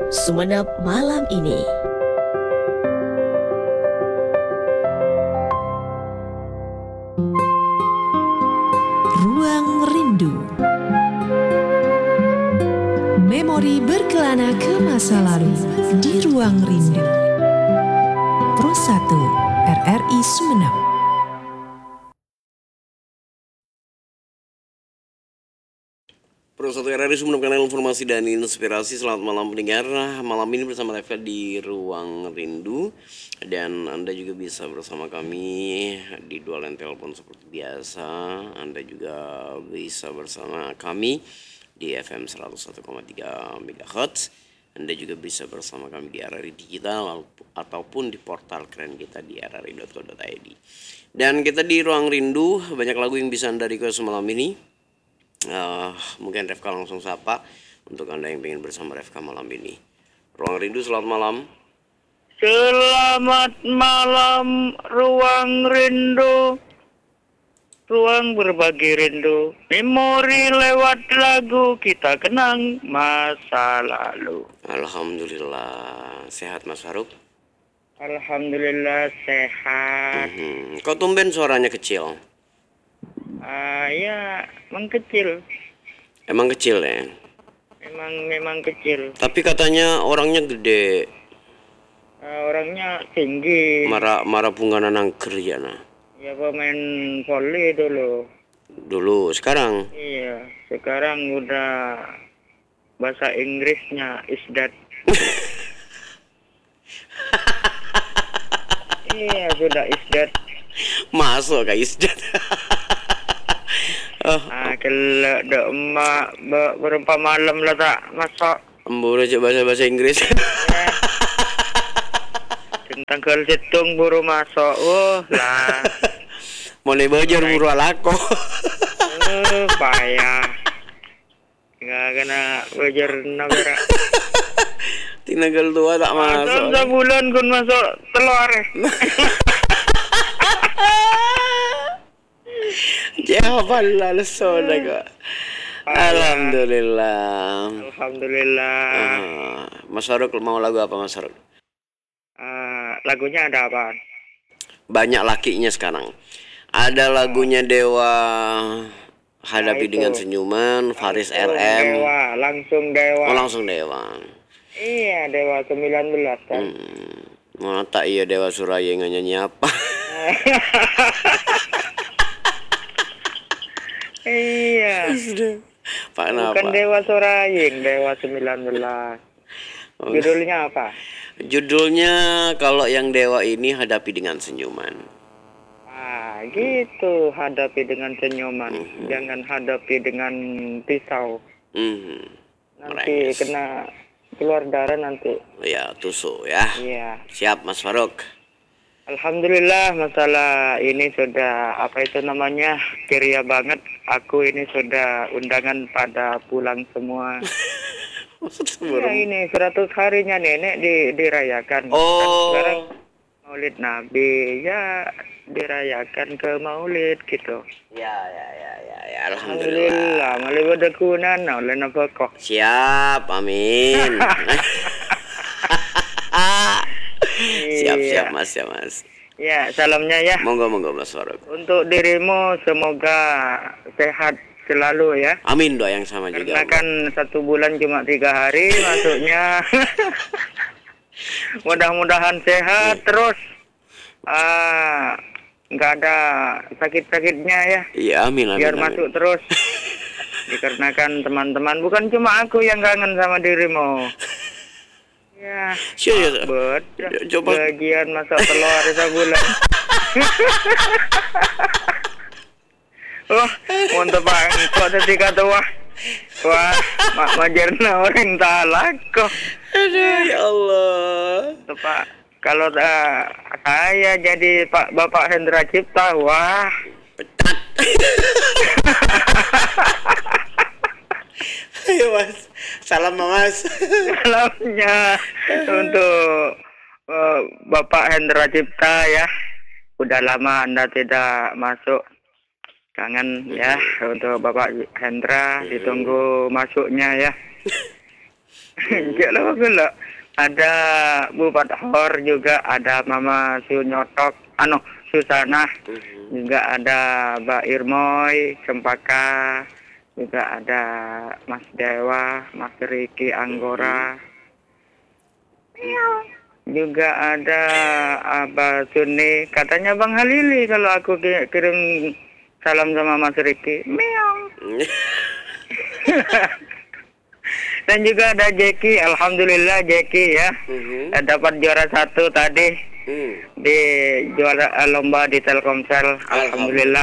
Sumenep malam ini. Ruang Rindu. Memori berkelana ke masa lalu di Ruang Rindu. Pro 1 RRI Sumenep. Pro 1 RRI Sumenep, kanal informasi dan inspirasi. Selamat malam pendengar. Malam ini bersama Reva di Ruang Rindu. Dan Anda juga bisa bersama kami di dua line telepon seperti biasa. Anda juga bisa bersama kami di FM 101,3 MHz. Anda juga bisa bersama kami di RRI Digital ataupun di portal keren kita di rri.co.id. Dan kita di Ruang Rindu, banyak lagu yang bisa Anda request malam ini. Mungkin Revka langsung sapa untuk Anda yang pengen bersama Revka malam ini. Ruang Rindu, selamat malam. Selamat malam Ruang Rindu, ruang berbagi rindu, memori lewat lagu, kita kenang masa lalu. Alhamdulillah, sehat Mas Faruk? Alhamdulillah sehat. Kok tumben suaranya kecil? Ya mengkecil. Emang kecil ya? Memang kecil. Tapi katanya orangnya gede. Orangnya tinggi. Marah bunga nangker ya nah. Ya pemain voli Dulu, sekarang? Iya, sekarang udah bahasa Inggrisnya is that. Iya, sudah is that. Masuk ke isdat. Kalau dak emak berapa malam lah tak masuk. Embur aja bahasa Inggris. Tentang kalau situng buru masuk. Lah. Mulai belajar buru alako. Payah. Nggak kena belajar nagara. Tinagal tua tak masuk. Sebulan kun masuk telur. Jawaban lah soda kok. Alhamdulillah. Mas Faruk mau lagu apa Mas Faruk? Lagunya ada apa? Banyak lakinya sekarang. Ada lagunya Dewa, Hadapi Dengan Senyuman, Faris RM. Langsung Dewa. Oh, langsung Dewa. Iya, Dewa 19 kan. Mata iya Dewa Suraya nyanyi apa? Iya. Pak Bukan kenapa? Dewa Suraying, Dewa 19. Judulnya apa? Judulnya kalau yang Dewa ini Hadapi Dengan Senyuman. Gitu, hadapi dengan senyuman. Jangan hadapi dengan pisau. Nanti kena keluar darah nanti. Ya, tusuk ya. Iya. Siap Mas Faruk. Alhamdulillah, masalah ini sudah apa itu namanya ceria banget. Aku ini sudah undangan pada pulang semua. Ya ini 100 harinya nenek dirayakan. Oh. Kan sekarang Maulid Nabi ya dirayakan ke Maulid gitu. Ya. Alhamdulillah. Malih berdakunan oleh nafkah. Siap, amin. Siap Mas. Ya, salamnya ya. Monggo Mas Faruk. Untuk dirimu semoga sehat selalu ya. Amin, doa yang sama juga. Karena kan 1 bulan cuma 3 hari masuknya. Mudah-mudahan sehat terus. Nggak ada sakit-sakitnya ya. Iya, amin. Biar masuk terus. Dikarenakan teman-teman, bukan cuma aku yang kangen sama dirimu. Ya, coba bagian masak telur 1 bulan. Mantap banget. Kok tadi kata wah, mak majarna orang talak kok. Aduh, ya Allah. Pak, kalau saya jadi Bapak Hendra Cipta, wah. Pecat. Ayo Mas, salam Mas. Salamnya untuk Bapak Hendra Cipta ya. Udah lama Anda tidak masuk. Kangen ya untuk Bapak Hendra, ditunggu masuknya ya. Enggak lah enggak. Ada Bu Hor juga, ada Mama Sunyotok, Susana, juga ada Mbak Irmoy, Cempaka, juga ada Mas Dewa, Mas Riki Anggora, juga ada Abah Suni. Katanya Bang Halili kalau aku kirim salam sama Mas Riki. Meow. Dan juga ada Jeki, alhamdulillah Jeki ya, dapat juara 1 tadi di juara lomba di Telkomsel, alhamdulillah.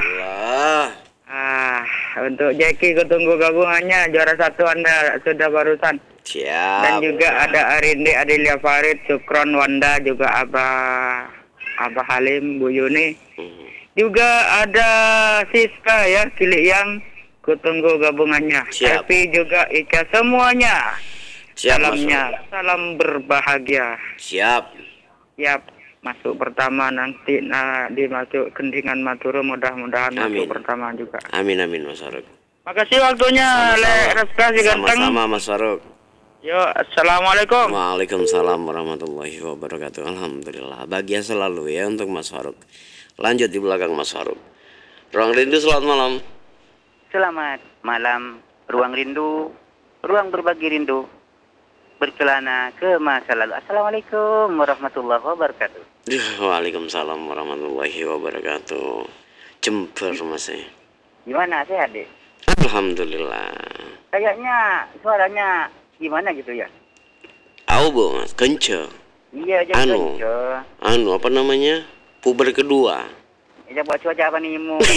Untuk Jeki kutunggu gabungannya, juara 1 Anda sudah barusan. Siap. Dan juga ada Arindi, Adelia Farid, Sukron, Wanda, juga Abah Halim, Bu Yuni. Juga ada Siska ya, Cilik Yang. Kutunggu gabungannya. Siap. Evi juga Ika, semuanya. Siap, Salamnya, salam berbahagia. Siap. Siap. Masuk pertama nanti dimasuk kendingan Maturo, mudah-mudahan masuk pertama juga. Amin Mas Faruk. Makasih waktunya, Reska si ganteng. Sama-sama Mas Faruk. Yo, assalamualaikum. Waalaikumsalam warahmatullahi wabarakatuh. Alhamdulillah, bahagia selalu ya untuk Mas Faruk. Lanjut di belakang Mas Faruk. Ruang Rindu, selamat malam. Selamat malam, Ruang Rindu, ruang berbagi rindu, berkelana ke masa lalu. Assalamualaikum warahmatullahi wabarakatuh. Waalaikumsalam warahmatullahi wabarakatuh. Jember Mas. Gimana sehat deh? Alhamdulillah. Kayaknya suaranya gimana gitu ya? Bu Mas, kenceng. Iya, jadi Apa namanya? Puber kedua. Ya buat cuaca apa nih mu?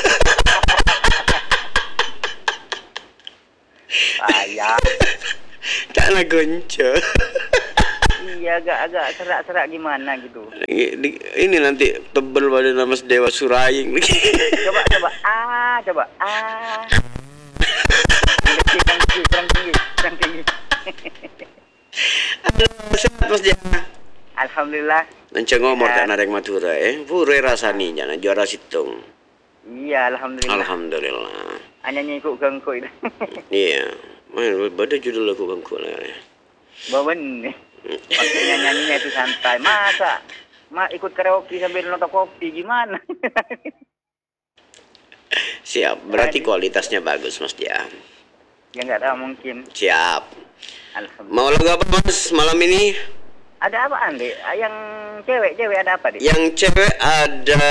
Ayah. Karena gonco. Iya, agak serak-serak gimana gitu. Ini nanti tebel pada nama Dewa Suraying. Coba. Coba. Kurang tinggi. Sehat Mas Jana. Alhamdulillah. Nancang ngomor tak narek Madura pure rasani jangan juara situng. Iya, alhamdulillah. Alhamdulillah. Hanya ngikut gangku itu. Iya. Main bada judul aku gangku lah. Bawen nih. Maksudnya nyanyinya itu santai. Masa ikut karaoke sambil nonton kopi gimana? Siap. Berarti kualitasnya bagus Mas Dia. Ya nggak tahu mungkin. Siap. Alhamdulillah. Mau lagu apa Mas malam ini? Ada apaan deh? Yang cewek ada apa deh? Yang cewek ada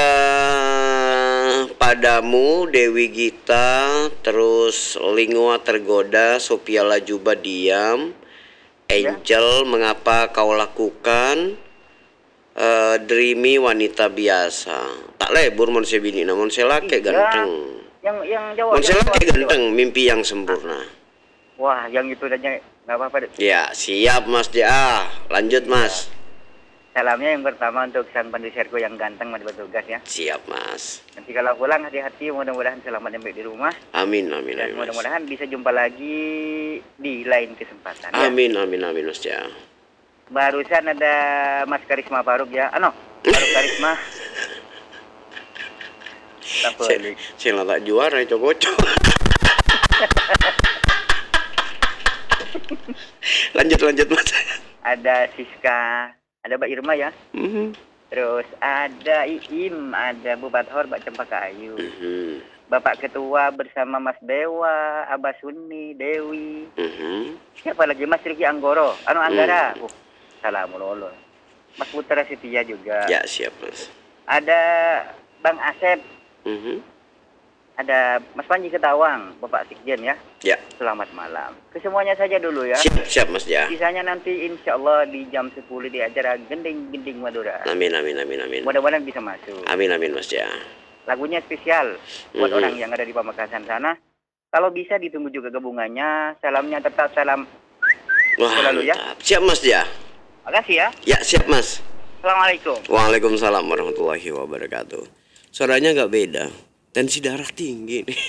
Padamu, Dewi Gita, terus Lingua Tergoda, Sophia Lajuba Diam, Angel Mengapa Kau Lakukan, Dreamy Wanita Biasa. Tak lebur mon sebini, namun saya laki ganteng. Yang Jawa. Mon saya laki ganteng, Mimpi Yang Sempurna. Wah, yang itu aja nggak apa-apa deh. Ya, siap Mas Dia. Lanjut Mas. Salamnya yang pertama untuk sang pendeserku yang ganteng masih bertugas ya. Siap Mas. Nanti kalau pulang hati-hati, mudah-mudahan selamat sampai di rumah. Amin. Dan Mas. mudah-mudahan bisa jumpa lagi di lain kesempatan. Amin Mas Dia. Barusan ada Mas Karisma Faruk ya. Faruk Karisma. Saya tak juara cocok. Lanjut Mas. Ada Siska, ada Mbak Irma ya. Terus ada Iim, ada Bu Hor, Mbak Cempaka Ayu. Bapak Ketua bersama Mas Dewa, Abah Suni, Dewi. Siapa lagi? Mas Riki Anggoro, Anggara. Salamulolo. Mas Putra Setia juga. Ya, siap Mas. Ada Bang Asep. Ada Mas Panji Ketawang, Bapak Sikjen ya. Ya. Selamat malam. Kesemuanya saja dulu ya. Siap Mas Ya. Sisanya nanti insya Allah di jam 10 di acara Gending Madura. Amin. Mudah-mudahan bisa masuk. Amin Mas Ya. Lagunya spesial buat orang yang ada di Pamekasan sana. Kalau bisa ditunggu juga gabungannya. Salamnya tetap salam. Wah, selalu ya. Siap Mas Ya. Makasih ya. Ya, siap Mas. Assalamualaikum. Waalaikumsalam warahmatullahi wabarakatuh. Suaranya nggak beda. Tensi darah tinggi nih.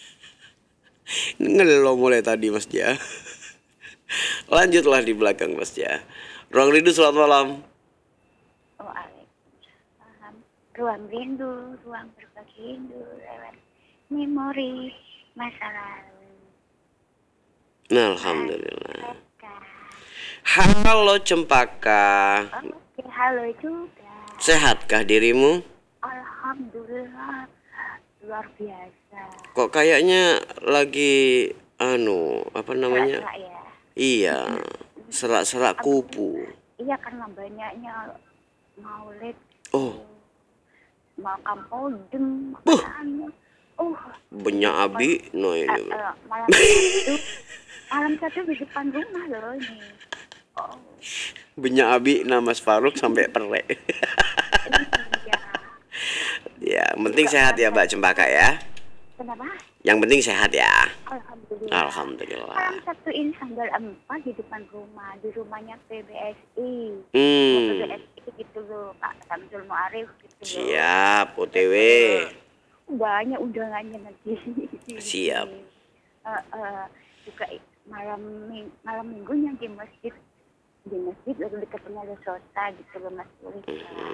Ngelo mulai tadi Mas Ja. Lanjutlah di belakang Mas Ja. Ruang Rindu, selamat malam. Waalaikumsalam. Ruang rindu, ruang berbagi rindu lewat memori masa lalu. Nah, alhamdulillah. Halo Cempaka. Oke, halo juga. Sehatkah dirimu? Alhamdulillah, luar biasa. Kok kayaknya lagi apa namanya? Serak ya. Iya, serak-serak kupu. Iya, karena banyaknya maulid. Oh, Makam podeng, Buh. makanya. banyak abi. No ini. Malam satu di depan rumah loh ini. Oh, Banyak abi nama Mas Faruk sampai perek. iya. Ya, yang penting sehat ya Mbak Cempaka ya. Kenapa? Yang penting sehat ya. Alhamdulillah. Alhamdulillah. Malam Sabtu ini tanggal 4 di depan rumah, di rumahnya PBSI. PBSI gitu loh, Pak Samsul Muarif gitu loh. Siap, OTW. Banyak undangannya nanti. Siap. Juga malam minggunya di masjid lalu dekat ada sota gitu loh Mas Lulis.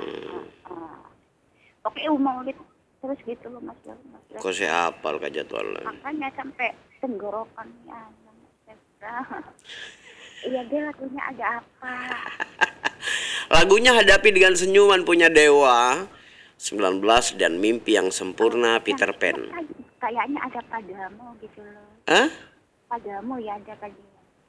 Pokoknya maulid terus gitu loh Mas Lulis. Kok saya hafal ke jadwalnya? Makanya sampai tenggorokan ya. Iya deh, lagunya ada apa? Lagunya Hadapi Dengan Senyuman punya Dewa 19 dan Mimpi Yang Sempurna Peter Pan. Kayaknya ada padamu gitu loh. Hah? Padamu ya ada padamu.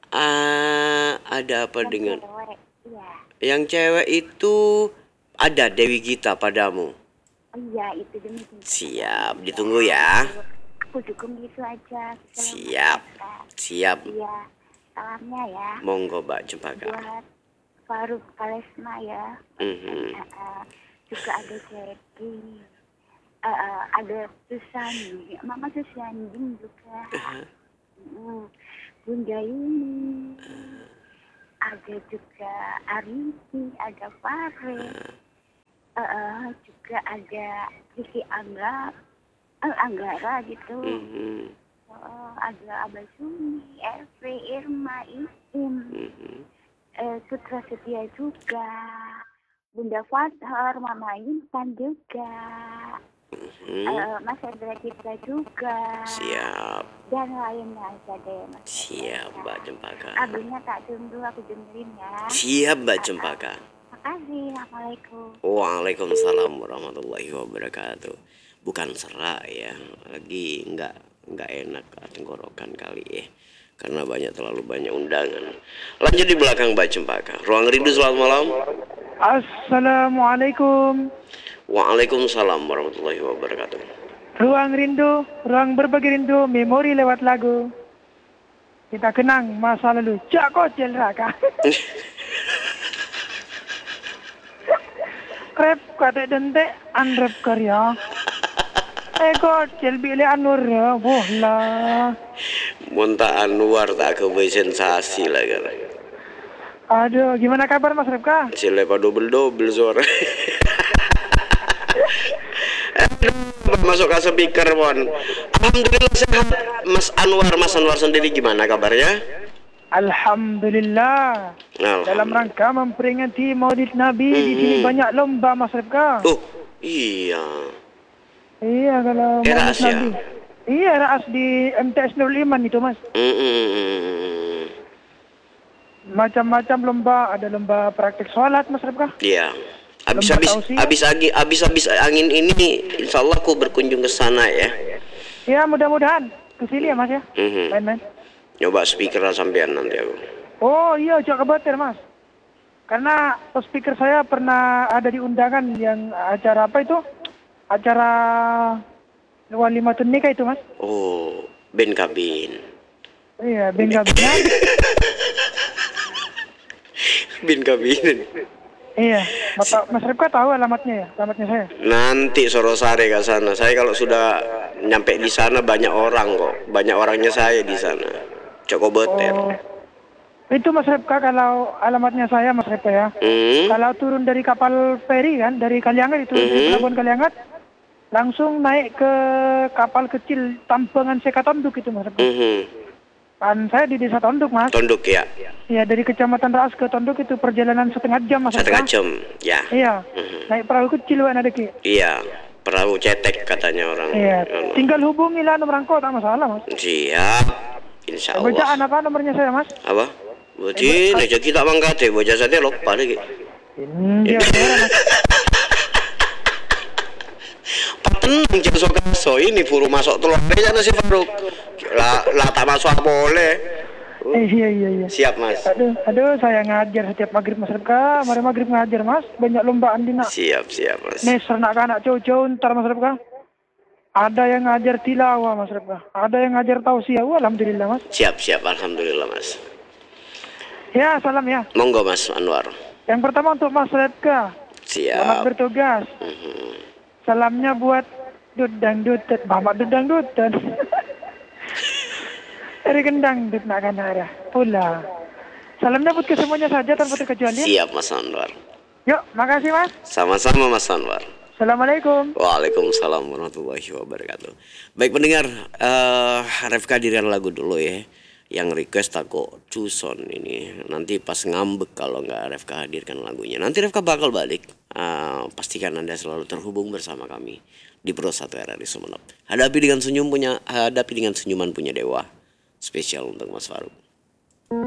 Ada apa Yang dengan cewek, iya. yang cewek itu ada Dewi Gita Padamu. Iya, itu demi cinta. Siap, ditunggu ya. Aku dukung gitu aja. Siap. Siap. Iya, salamnya ya. Monggo Mbak Cempaka. Buat Faruk Kalesma ya. Juga ada Jeki. Ada Susani. Mama Susani juga. Bunda Yuni. Ada juga Ariti, ada Farid. Juga ada Riki Anggara gitu. Ada Abah Suni, Elvi, Irma, Isim, Sutra Setia juga, Bunda Fathar, Mama Intan juga, Mas Hendra Citra juga. Siap. Dan lainnya aja deh Mas. Siap Mbak Cempaka. Lagunya tak tunggu aku dengerin ya. Siap Mbak Cempaka. Makasih, Assalamualaikum. Waalaikumsalam warahmatullahi wabarakatuh. Bukan serak ya, lagi nggak enak tenggorokan kali ya, karena terlalu banyak undangan. Lanjut di belakang Mbak Cempaka. Ruang Rindu, selamat malam. Assalamualaikum. Waalaikumsalam warahmatullahi wabarakatuh. Ruang rindu, ruang berbagi rindu, memori lewat lagu. Kita kenang masa lalu. Cak kocel raka. Rep kata dente anrep karya. Kocel bile anur ya, bohlah. Monta Anwar tak kebaik sensasi lah kan. Aduh, gimana kabar Mas Repka? Silepa double suara. Masuk ke speaker Mon. Alhamdulillah sehat. Mas Anwar sendiri gimana kabarnya? Alhamdulillah. Dalam rangka memperingati Maulid Nabi di sini banyak lomba Mas Repka. Oh, iya. Iya, kalau Maulid Raas ya? Nabi. Iya, Raas di MTS Nurul Iman itu Mas. Macam-macam lomba, ada lomba praktik sholat Mas Repka. Iya. Habis angin ini, insya Allah aku berkunjung ke sana ya. Ya, mudah-mudahan ke sini ya Mas ya. Main-main. Nyoba speaker sampean nanti aku. Oh iya, jangan khawatir Mas. Karena speaker saya pernah ada di undangan yang acara apa itu? Acara Walimatun Nikah itu Mas. Oh, Ben Kabin. Iya, Ben Kabin. Ben Kabin. Iya, Mas Repka tahu alamatnya ya, alamatnya saya. Nanti Sorosare ke sana. Saya kalau sudah nyampe di sana banyak orang kok. Banyak orangnya saya di sana. Coko Beter. Oh. Itu Mas Repka kalau alamatnya saya Mas Repka ya. Kalau turun dari kapal feri kan, dari Kaliangat itu, dari Pelabuhan Kaliangat, langsung naik ke kapal kecil Tampengan Sekatonduk itu Mas Repka. Kan saya di desa Tonduk Mas. Tonduk ya. Iya, dari Kecamatan Raas ke Tonduk itu perjalanan setengah jam Mas. Setengah jam, ya. Iya. Naik perahu kecil Pak Nadeki. Iya, perahu cetek katanya orang. Iya. Tinggal hubungilah nomor angkot, tak masalah Mas. Siap. Insya Allah. Bacaan apa nomornya saya Mas? Apa? Berarti rezeki tak mangkat bocah saya lupa lagi. Ini dia Mas. Patenang so ini buru masuk telur aja nasi Faruk. Lah tak masuk apa boleh. Iya. Siap Mas. Aduh, saya ngajar setiap maghrib Mas Repka. Mari maghrib ngajar Mas. Banyak lombaan di nak. Siap Mas. Nih, anak cowok ntar Mas Repka. Ada yang ngajar tilawah Mas Repka. Ada yang ngajar tausiah. Alhamdulillah Mas. Siap alhamdulillah Mas. Ya, salam ya. Monggo Mas Anwar. Yang pertama untuk Mas Repka. Selamat Siap. bertugas. Salamnya buat Dudangdutet, Bapak Dudangdutet. Dari Gendang Dut nak kanara. Pula. Salamnya buat kesemuanya saja tanpa terkecuali. Siap Mas Anwar. Yuk, makasih Mas. Sama-sama Mas Anwar. Assalamualaikum. Waalaikumsalam warahmatullahi wabarakatuh. Baik pendengar, Refka dirian lagu dulu ya. Yang request aku Cuson ini. Nanti pas ngambek kalau nggak Refka hadirkan lagunya. Nanti Refka bakal balik. Pastikan Anda selalu terhubung bersama kami di Pro 1 RRI Sumeneb. Hadapi dengan senyuman punya dewa. Spesial untuk Mas Faruk.